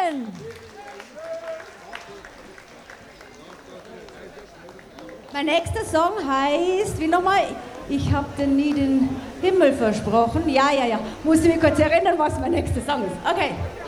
Applaus. Mein nächster Song heißt, wie nochmal? Ich hab dir nie den Himmel versprochen. Ja. Muss ich mich kurz erinnern, was mein nächster Song ist. Okay.